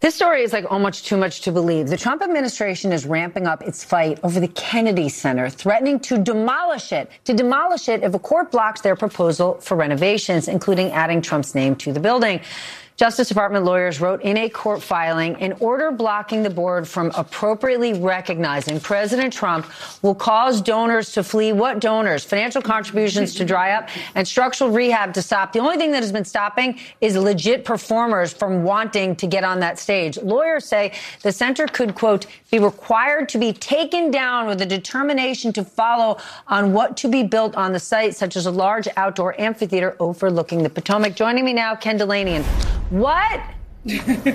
This story is like almost too much to believe. The Trump administration is ramping up its fight over the Kennedy Center, threatening to demolish it if a court blocks their proposal for renovations, including adding Trump's name to the building. Justice Department lawyers wrote in a court filing, an order blocking the board from appropriately recognizing President Trump will cause donors to flee. What donors? Financial contributions to dry up and structural rehab to stop. The only thing that has been stopping is legit performers from wanting to get on that stage. Lawyers say the center could, quote, be required to be taken down with a determination to follow on what to be built on the site, such as a large outdoor amphitheater overlooking the Potomac. Joining me now, Ken Dilanian. What? Good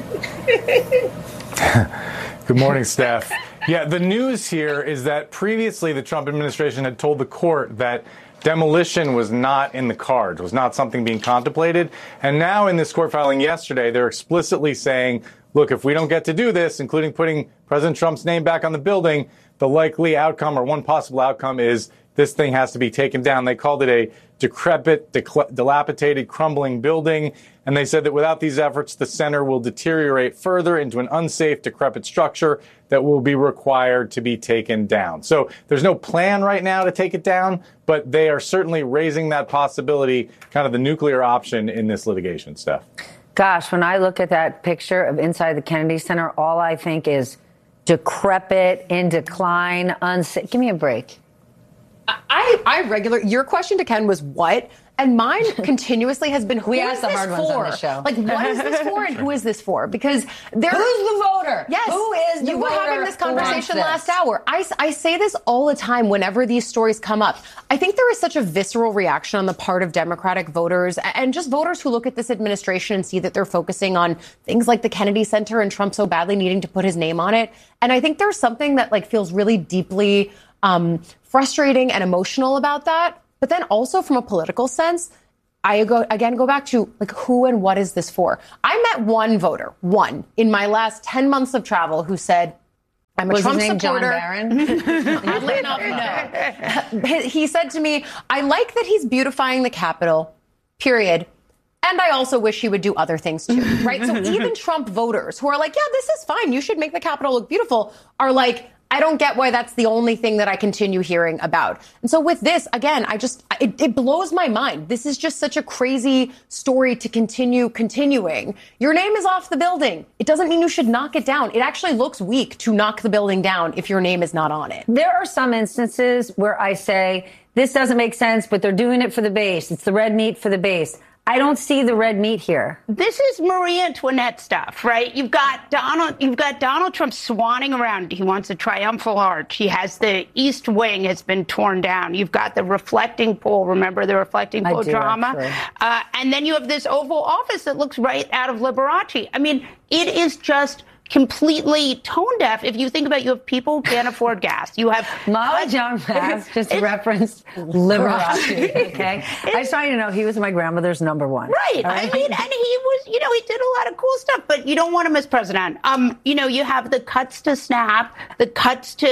morning, Steph. Yeah, the news here is that previously the Trump administration had told the court that demolition was not in the cards, was not something being contemplated. And now in this court filing yesterday, they're explicitly saying, look, if we don't get to do this, including putting President Trump's name back on the building, the likely outcome or one possible outcome is this thing has to be taken down. They called it a decrepit, dilapidated, crumbling building. And they said that without these efforts, the center will deteriorate further into an unsafe, decrepit structure that will be required to be taken down. So there's no plan right now to take it down, but they are certainly raising that possibility, kind of the nuclear option in this litigation, Steph. Gosh, when I look at that picture of inside the Kennedy Center, all I think is decrepit, in decline, unsafe. Give me a break. Your question to Ken was what? And mine continuously has been, who is this for? On the show. Like, what is this for and who is this for? Because who's the voter? Yes. Who is the voter? You were having this conversation last hour. I say this all the time whenever these stories come up. I think there is such a visceral reaction on the part of Democratic voters and just voters who look at this administration and see that they're focusing on things like the Kennedy Center and Trump so badly needing to put his name on it. And I think there's something that like feels really deeply frustrating and emotional about that. But then also from a political sense, I go back to like who and what is this for? I met one voter, in my last 10 months of travel who said, I'm a Trump supporter. John Barron? Oddly enough, no. He said to me, I like that he's beautifying the Capitol, period. And I also wish he would do other things too, right? So even Trump voters who are like, yeah, this is fine, you should make the Capitol look beautiful, are like, I don't get why that's the only thing that I continue hearing about. And so with this, again, it blows my mind. This is just such a crazy story to continuing. Your name is off the building. It doesn't mean you should knock it down. It actually looks weak to knock the building down if your name is not on it. There are some instances where I say, this doesn't make sense, but they're doing it for the base. It's the red meat for the base. I don't see the red meat here. This is Marie Antoinette stuff, right? You've got Donald Trump swanning around. He wants a triumphal arch. He has the East Wing has been torn down. You've got the reflecting pool. Remember the reflecting pool drama? And then you have this Oval Office that looks right out of Liberace. I mean, it is just completely tone deaf. If you think about it, you have people who can't afford gas. You have Molly John Bass just referenced Liberace. Okay, I just want you to know he was my grandmother's number one. Right. I mean, and he was, he did a lot of cool stuff, but you don't want him as president. You have the cuts to SNAP, the cuts to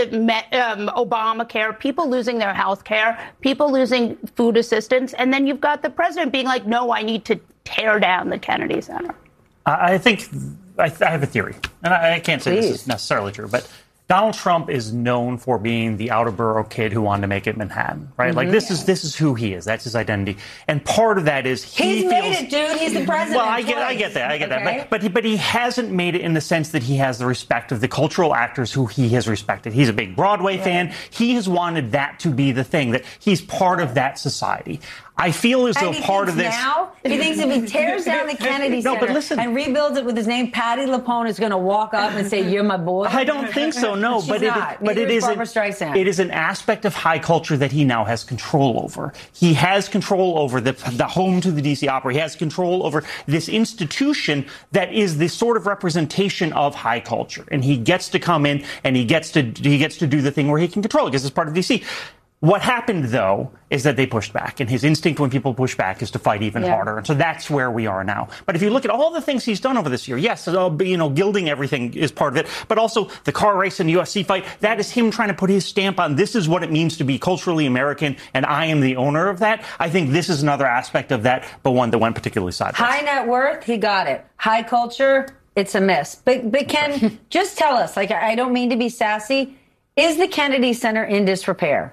Obamacare, people losing their health care, people losing food assistance, and then you've got the president being like, no, I need to tear down the Kennedy Center. I think I have a theory, and I can't say this is necessarily true, but Donald Trump is known for being the outer borough kid who wanted to make it Manhattan, right? Mm-hmm. Like this is who he is. That's his identity, and part of that is he's made it, dude. He's the president. Well, I get that. But he hasn't made it in the sense that he has the respect of the cultural actors who he has respected. He's a big Broadway fan. He has wanted that to be the thing, that he's part of that society. I feel as though part of this. Now, he thinks if he tears down the Kennedy Center and rebuilds it with his name, Patti LuPone is going to walk up and say, "You're my boy." I don't think so. No, but it is an aspect of high culture that he now has control over. He has control over the home to the DC Opera. He has control over this institution that is the sort of representation of high culture, and he gets to come in and he gets to do the thing where he can control it because it's part of DC. What happened, though, is that they pushed back, and his instinct when people push back is to fight even harder. And so that's where we are now. But if you look at all the things he's done over this year, yes, gilding everything is part of it, but also the car race and the UFC fight, that is him trying to put his stamp on this is what it means to be culturally American, and I am the owner of that. I think this is another aspect of that, but one that went particularly sideways. High net worth, he got it. High culture, it's a miss. But Ken, just tell us, like, I don't mean to be sassy, is the Kennedy Center in disrepair?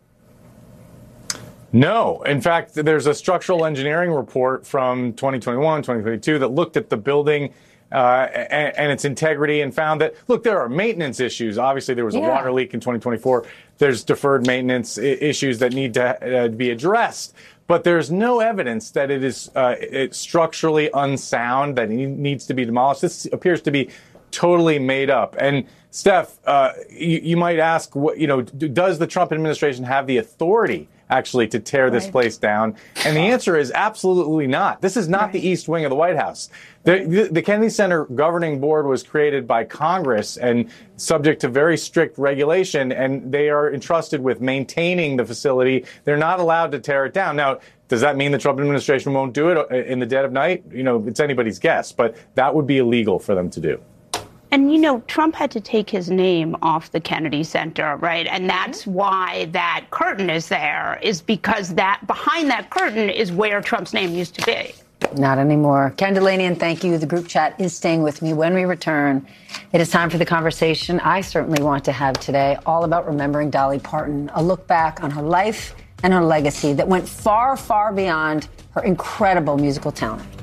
No. In fact, there's a structural engineering report from 2021, 2022 that looked at the building and its integrity and found that, look, there are maintenance issues. Obviously, there was a water leak in 2024. There's deferred maintenance issues that need to be addressed. But there's no evidence that it is it's structurally unsound, that it needs to be demolished. This appears to be totally made up. And Steph, you might ask, does the Trump administration have the authority actually to tear this place down? And the answer is absolutely not. This is not the East Wing of the White House. The Kennedy Center governing board was created by Congress and subject to very strict regulation, and they are entrusted with maintaining the facility. They're not allowed to tear it down. Now, does that mean the Trump administration won't do it in the dead of night? It's anybody's guess, but that would be illegal for them to do. And, Trump had to take his name off the Kennedy Center, right? And that's why that curtain is there, is because that behind that curtain is where Trump's name used to be. Not anymore. Ken Dilanian, thank you. The group chat is staying with me. When we return, it is time for the conversation I certainly want to have today, all about remembering Dolly Parton, a look back on her life and her legacy that went far, far beyond her incredible musical talent.